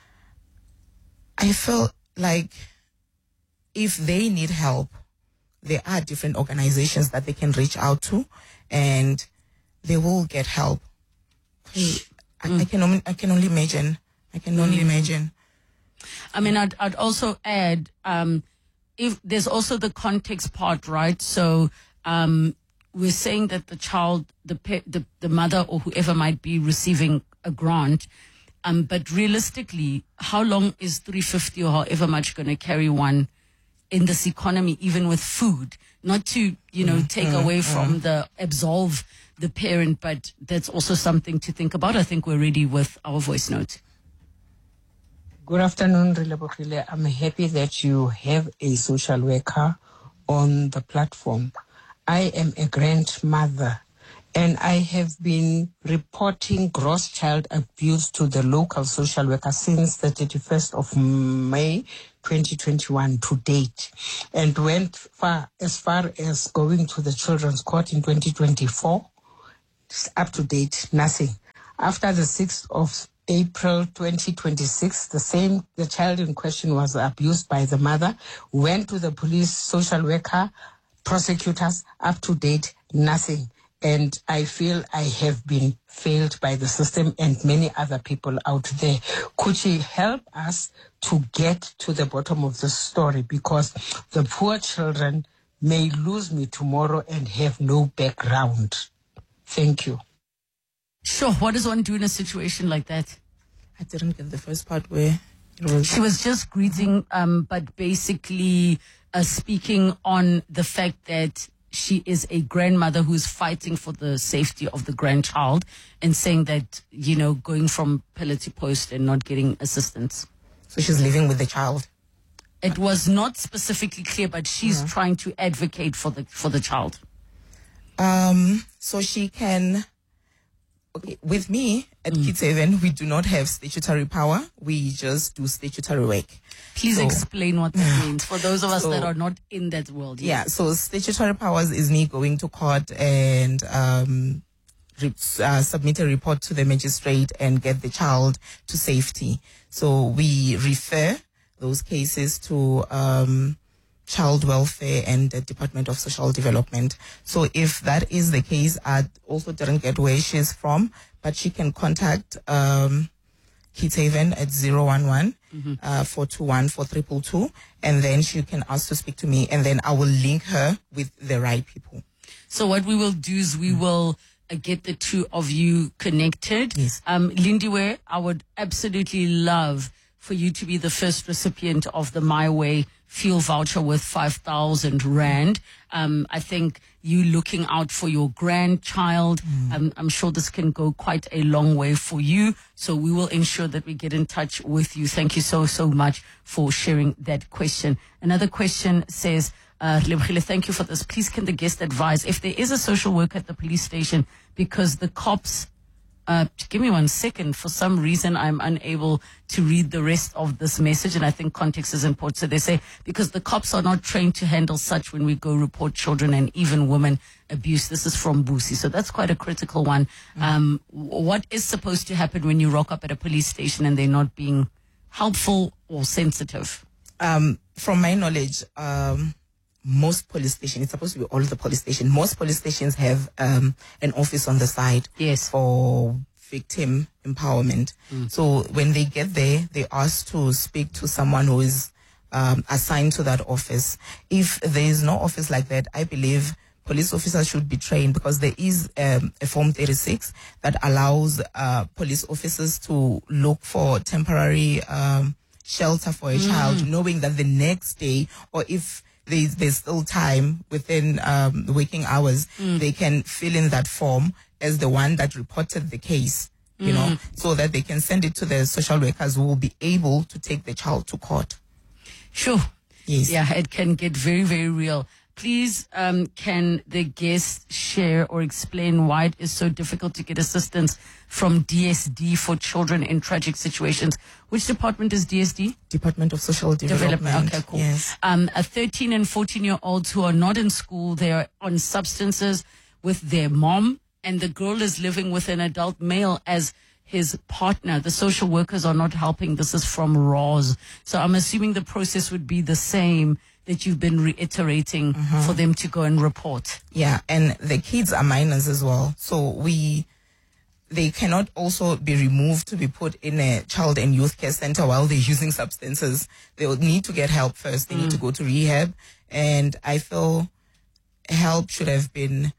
I feel like if they need help, there are different organizations that they can reach out to and they will get help. I, I can only, I can only imagine. I can only Mm. imagine. I mean, I'd, I'd also add, um, if there's also the context part, right? So, um, we're saying that the child, the, pa- the, the mother or whoever might be receiving a grant, um, but realistically, how long is three fifty or however much going to carry one in this economy, even with food? Not to, you know, Mm, take mm, away from mm. the absolve the parent, but that's also something to think about. I think we're ready with our voice note. Good afternoon, Rilebogile. I'm happy that you have a social worker on the platform. I am a grandmother and I have been reporting gross child abuse to the local social worker since the thirty-first of May twenty twenty-one to date, and went far as far as going to the Children's Court in twenty twenty-four. Up to date, nothing. After the sixth of April twenty twenty-six, the same, the child in question was abused by the mother, went to the police, social worker, prosecutors. Up to date, nothing. And I feel I have been failed by the system and many other people out there. Could she help us to get to the bottom of the story? Because the poor children may lose me tomorrow and have no background. Thank you. Sure. What does one do in a situation like that? I didn't get the first part where it was. She was just greeting, um, but basically uh, speaking on the fact that she is a grandmother who's fighting for the safety of the grandchild and saying that, you know, going from pillar to post and not getting assistance. So she's living with the child? It was not specifically clear, but she's Yeah. trying to advocate for the for the child. Um, so she can... Okay, with me at Mm. Kids Haven, we do not have statutory power. We just do statutory work. Please So- explain what that means for those of us So- that are not in that world. Yeah, so statutory powers is me going to court and um, re- uh, submit a report to the magistrate and get the child to safety. So we refer those cases to um, Child Welfare and the Department of Social Development. So if that is the case, I also didn't get where she's from, but she can contact um, Kids Haven at zero one one, four two one, four two two two, and then she can ask to speak to me, and then I will link her with the right people. So what we will do is we will uh, get the two of you connected. Yes. Um, Lindiwe, I would absolutely love for you to be the first recipient of the My Way fuel voucher worth five thousand rand. Um, I think you looking out for your grandchild. Mm. Um, I'm sure this can go quite a long way for you. So we will ensure that we get in touch with you. Thank you so, so much for sharing that question. Another question says, uh, Lebogile, thank you for this. Please can the guest advise if there is a social worker at the police station because the cops Uh, give me one second. For some reason, I'm unable to read the rest of this message, and I think context is important. So they say, because the cops are not trained to handle such when we go report children and even women abuse. This is from Busi. So that's quite a critical one. Um, what is supposed to happen when you rock up at a police station and they're not being helpful or sensitive? Um, from my knowledge, um, most police stations, it's supposed to be all the police stations, most police stations have um, an office on the side yes. for victim empowerment. Mm. So when they get there, they ask to speak to someone who is um, assigned to that office. If there is no office like that, I believe police officers should be trained, because there is um, a Form thirty-six that allows uh, police officers to look for temporary um, shelter for a Mm. child, knowing that the next day, or if There's, there's still time within um, the working hours, Mm. they can fill in that form as the one that reported the case, you Mm. know, so that they can send it to the social workers who will be able to take the child to court. Sure. Yes. Yeah, it can get very, very real. Please, um, can the guest share or explain why it is so difficult to get assistance from D S D for children in tragic situations? Which department is D S D? Department of Social Development. Okay, cool. Yes. Um, a thirteen and fourteen year olds who are not in school, they're on substances with their mom, and the girl is living with an adult male as his partner. The social workers are not helping. This is from R O S. So I'm assuming the process would be the same that you've been reiterating Mhm. for them to go and report. Yeah, and the kids are minors as well. So we, they cannot also be removed to be put in a child and youth care center while they're using substances. They will need to get help first. They need to go to rehab. And I feel help should have been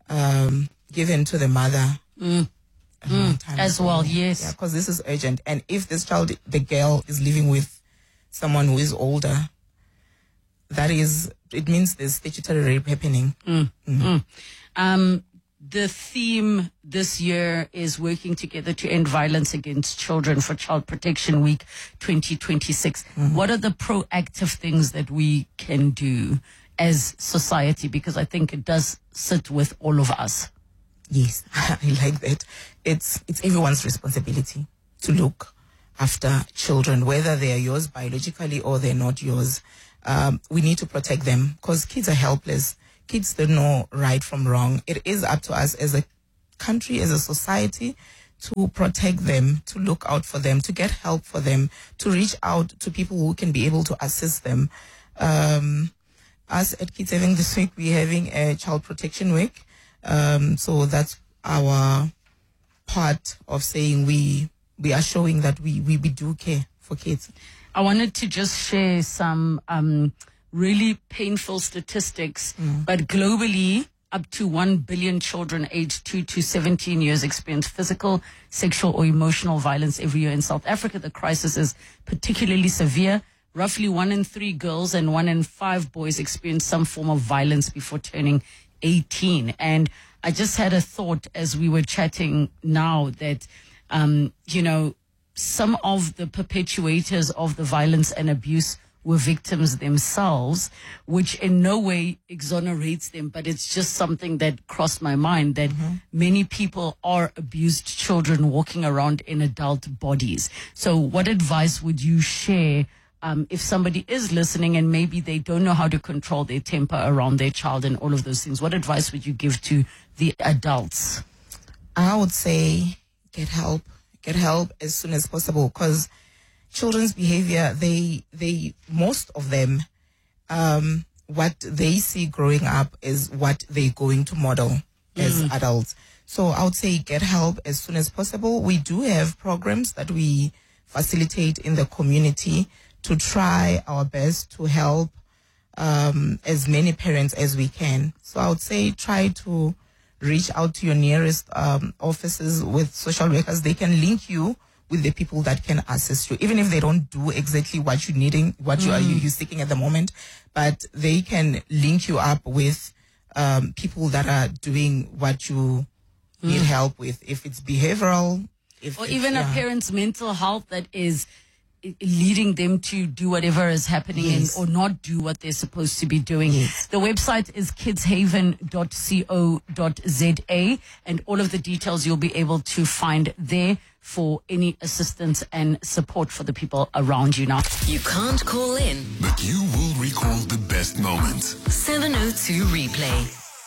um, given to the mother. Mm. Mm. As ago. well, yes. Yeah, because this is urgent. And if this child, the girl, is living with someone who is older, that is, it means there's statutory rape happening. Mm. Mm. Um, the theme this year is working together to end violence against children for Child Protection Week twenty twenty-six. Mm-hmm. What are the proactive things that we can do as society? Because I think it does sit with all of us. Yes, I like that. It's it's everyone's responsibility to look after children, whether they are yours biologically or they're not yours. Um, we need to protect them because kids are helpless. Kids don't know right from wrong. It is up to us as a country, as a society, to protect them, to look out for them, to get help for them, to reach out to people who can be able to assist them. Um, us at Kids Having this week, we're having a Child Protection Week. Um, so that's our part of saying we we are showing that we, we, we do care for kids. I wanted to just share some um, really painful statistics, mm. but globally, up to one billion children aged two to seventeen years experience physical, sexual, or emotional violence every year in South Africa. The crisis is particularly severe. Roughly one in three girls and one in five boys experience some form of violence before turning eighteen. And I just had a thought as we were chatting now that, um, you know, some of the perpetuators of the violence and abuse were victims themselves, which in no way exonerates them, but it's just something that crossed my mind that mm-hmm. many people are abused children walking around in adult bodies. So what advice would you share Um, if somebody is listening and maybe they don't know how to control their temper around their child and all of those things? What advice would you give to the adults? I would say get help. Get help as soon as possible, because children's behavior, they, they, most of them, um, what they see growing up is what they're going to model mm. as adults. So I would say get help as soon as possible. We do have programs that we facilitate in the community to try our best to help um, as many parents as we can. So I would say try to reach out to your nearest um, offices with social workers. They can link you with the people that can assist you, even if they don't do exactly what you're needing, what mm. you are you, you're seeking at the moment, but they can link you up with um, people that are doing what you mm. need help with, if it's behavioral, if or even yeah. a parent's mental health that is leading them to do whatever is happening yes. and, or not do what they're supposed to be doing. Yes. The website is kids haven dot co dot za, and all of the details you'll be able to find there for any assistance and support for the people around you now. You can't call in, but you will recall the best moments. seven oh two Replay.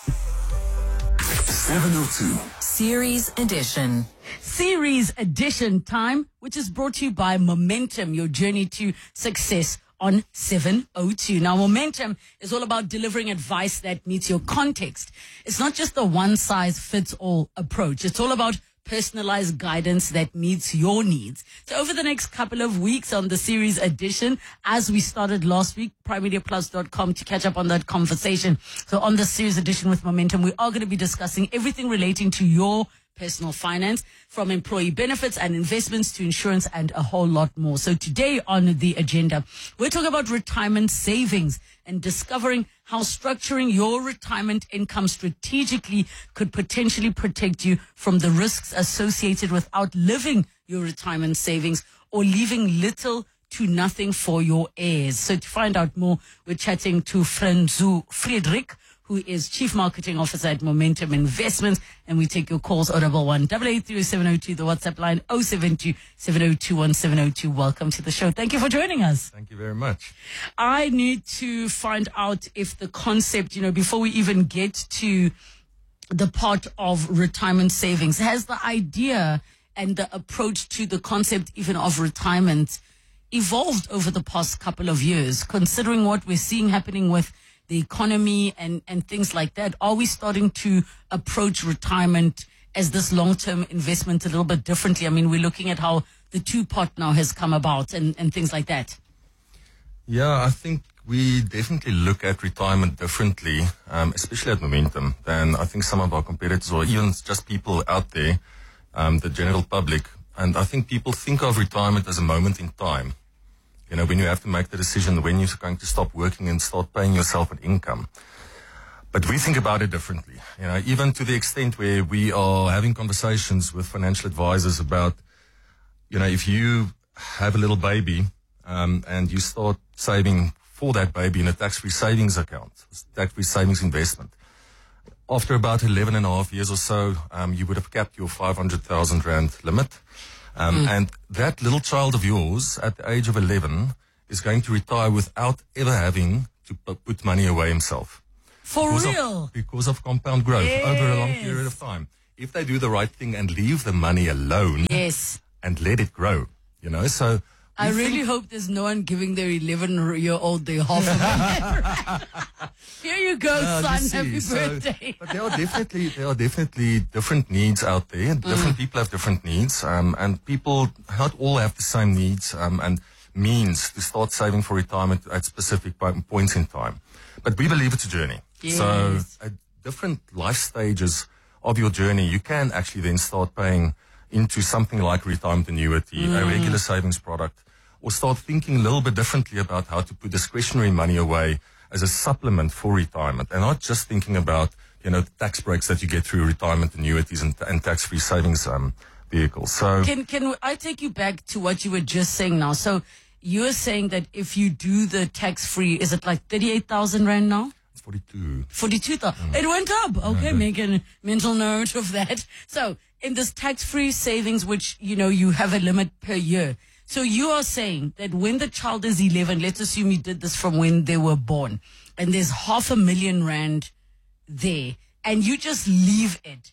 seven oh two. Series Edition. Series Edition time, which is brought to you by Momentum, your journey to success on seven oh two. Now, Momentum is all about delivering advice that meets your context. It's not just the one-size-fits-all approach. It's all about personalized guidance that meets your needs. So over the next couple of weeks on the Series Edition, as we started last week, prime media plus dot com to catch up on that conversation. So on the Series Edition with Momentum, we are going to be discussing everything relating to your personal finance, from employee benefits and investments to insurance and a whole lot more. So today on the agenda, we're talking about retirement savings and discovering how structuring your retirement income strategically could potentially protect you from the risks associated with outliving your retirement savings or leaving little to nothing for your heirs. So to find out more, we're chatting to Franzu Friedrich, who is Chief Marketing Officer at Momentum Investments. And we take your calls, audible one, eight eight three seven oh two, the WhatsApp line, oh seven two, seven oh two, one seven oh two. Welcome to the show. Thank you for joining us. Thank you very much. I need to find out if the concept, you know, before we even get to the part of retirement savings, has the idea and the approach to the concept even of retirement evolved over the past couple of years, considering what we're seeing happening with the economy and, and things like that? Are we starting to approach retirement as this long-term investment a little bit differently? I mean, we're looking at how the two-pot now has come about and, and things like that. Yeah, I think we definitely look at retirement differently, um, especially at Momentum, than I think some of our competitors or even just people out there, um, the general public. And I think people think of retirement as a moment in time. You know, when you have to make the decision when you're going to stop working and start paying yourself an income. But we think about it differently, you know, even to the extent where we are having conversations with financial advisors about, you know, if you have a little baby um, and you start saving for that baby in a tax-free savings account, tax-free savings investment, after about eleven and a half years or so, um, you would have capped your five hundred thousand rand limit. Um, mm. And that little child of yours at the age of eleven is going to retire without ever having to p- put money away himself. For because real? Of, because of compound growth yes. over a long period of time. If they do the right thing and leave the money alone yes. and let it grow, you know, so... I really hope there's no one giving their eleven-year-old their half a million. Here you go, no, son. you see, Happy so, birthday. But there are definitely there are definitely different needs out there. Different mm. people have different needs, um, and people not all have the same needs um, and means to start saving for retirement at specific points in time. But we believe it's a journey. Yes. So at different life stages of your journey, you can actually then start paying into something like retirement annuity, mm. a regular savings product, or start thinking a little bit differently about how to put discretionary money away as a supplement for retirement, and not just thinking about, you know, the tax breaks that you get through retirement annuities and, and tax-free savings um, vehicles. So can can I take you back to what you were just saying now? So you're saying that if you do the tax-free, is it like thirty-eight thousand rand now? It's forty-two. forty-two thousand. Mm. It went up. Okay, mm-hmm. Make a mental note of that. So in this tax-free savings, which, you know, you have a limit per year. So you are saying that when the child is eleven, let's assume you did this from when they were born, and there's half a million rand there, and you just leave it,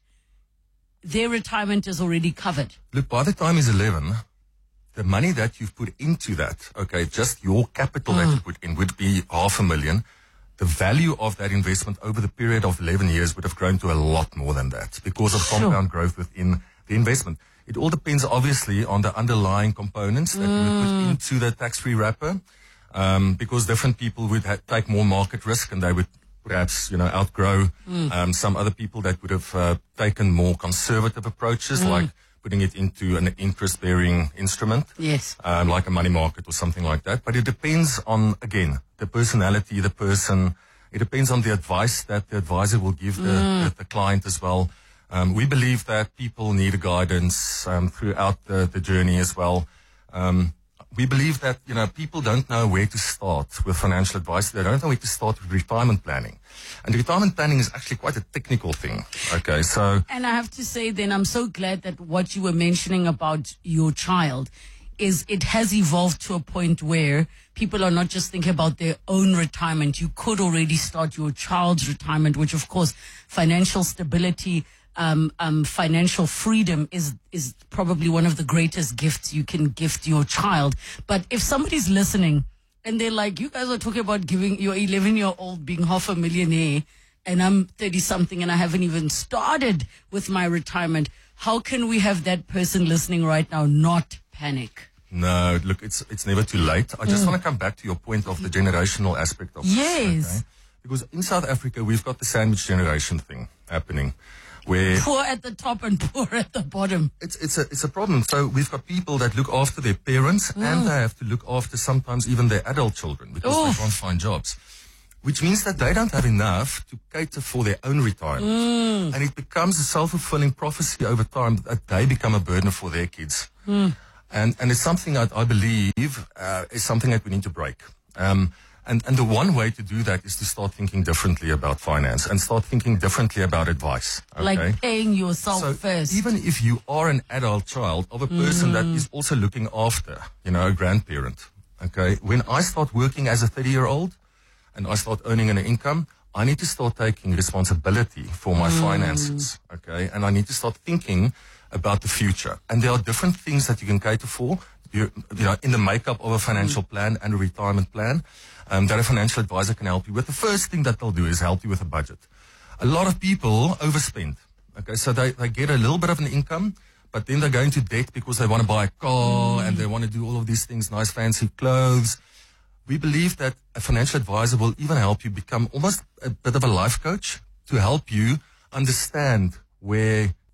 their retirement is already covered. Look, by the time he's eleven, the money that you've put into that, okay, just your capital mm. that you put in would be half a million. The value of that investment over the period of eleven years would have grown to a lot more than that because of sure. compound growth within the investment. It all depends, obviously, on the underlying components that mm. you would put into the tax-free wrapper, um, because different people would ha- take more market risk and they would perhaps, you know, outgrow mm. um, some other people that would have uh, taken more conservative approaches, mm. like putting it into an interest-bearing instrument, yes, um, like a money market or something like that. But it depends on, again, the personality, the person. It depends on the advice that the advisor will give the, mm. the, the client as well. Um, we believe that people need guidance um, throughout the, the journey as well. Um, we believe that, you know, people don't know where to start with financial advice. They don't know where to start with retirement planning. And retirement planning is actually quite a technical thing. Okay, so... And I have to say then, I'm so glad that what you were mentioning about your child is it has evolved to a point where people are not just thinking about their own retirement. You could already start your child's retirement, which of course, financial stability, Um, um, financial freedom is, is probably one of the greatest gifts you can gift your child. But if somebody's listening and they're like, you guys are talking about giving your eleven year old being half a millionaire and I'm thirty something and I haven't even started with my retirement. How can we have that person listening right now not panic? No, look, it's, it's never too late. I just mm. want to come back to your point of the generational aspect of yes. this. Okay? Because in South Africa, we've got the sandwich generation thing happening. Where poor at the top and poor at the bottom. It's it's a it's a problem. So we've got people that look after their parents mm. and they have to look after sometimes even their adult children because Oof. they can't find jobs. Which means that they don't have enough to cater for their own retirement. Mm. And it becomes a self-fulfilling prophecy over time that they become a burden for their kids. Mm. And and it's something that I believe uh, is something that we need to break. Um And, and the one way to do that is to start thinking differently about finance and start thinking differently about advice. Okay? Like paying yourself so first. Even if you are an adult child of a person mm. that is also looking after, you know, a grandparent. Okay. When I start working as a thirty year old and I start earning an income, I need to start taking responsibility for my mm. finances. Okay. And I need to start thinking about the future. And there are different things that you can cater for, you, you know, in the makeup of a financial mm. plan and a retirement plan. Um, that a financial advisor can help you with. The first thing that they'll do is help you with a budget. A lot of people overspend. Okay, so they, they get a little bit of an income, but then they're going to debt because they want to buy a car mm. and they want to do all of these things, nice fancy clothes. We believe that a financial advisor will even help you become almost a bit of a life coach to help you understand where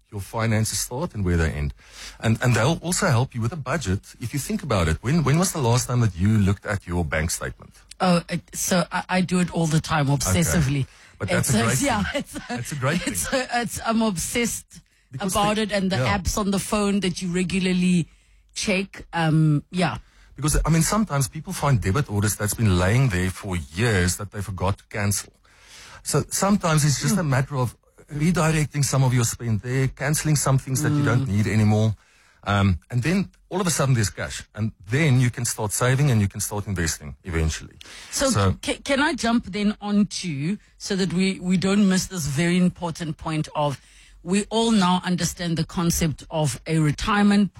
your finances start and where they end. And and they'll also help you with a budget. If you think about it, when when was the last time that you looked at your bank statement? Oh, it, so I, I do it all the time, obsessively. Okay. But that's it's a great thing. Yeah, it's a, that's a great it's thing. A, it's, I'm obsessed Because about they- it, and the yeah. apps on the phone that you regularly check. Um, yeah. Because, I mean, sometimes people find debit orders that's been laying there for years that they forgot to cancel. So sometimes it's just a matter of redirecting some of your spend there, canceling some things that you don't need anymore. Um, and then all of a sudden there's cash. And then you can start saving and you can start investing eventually. So, ca- can I jump then onto, so that we, we don't miss this very important point of, we all now understand the concept of a retirement